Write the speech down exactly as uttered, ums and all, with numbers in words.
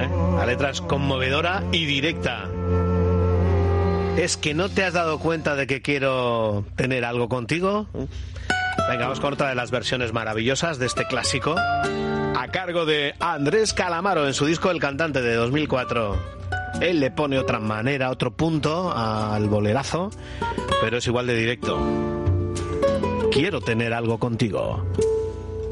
¿eh? La letra es conmovedora y directa. ¿Es que no te has dado cuenta de que quiero tener algo contigo? Venga, vamos con otra de las versiones maravillosas de este clásico, a cargo de Andrés Calamaro en su disco El Cantante de dos mil cuatro. Él le pone otra manera, otro punto al bolerazo, pero es igual de directo. Quiero tener algo contigo.